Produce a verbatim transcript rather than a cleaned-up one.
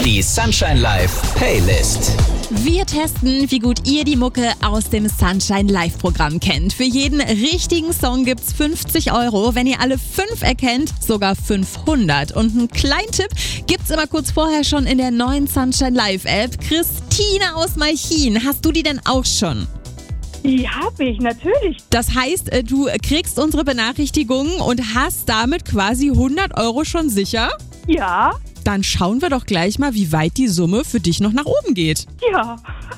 Die Sunshine Live Playlist. Wir testen, wie gut ihr die Mucke aus dem Sunshine Live Programm kennt. Für jeden richtigen Song gibt's fünfzig Euro. Wenn ihr alle fünf erkennt, sogar fünfhundert. Und einen kleinen Tipp gibt's immer kurz vorher schon in der neuen Sunshine Live App. Christine aus Malchin, hast du die denn auch schon? Die habe ich, natürlich. Das heißt, du kriegst unsere Benachrichtigungen und hast damit quasi hundert Euro schon sicher? Ja. Dann schauen wir doch gleich mal, wie weit die Summe für dich noch nach oben geht. Ja.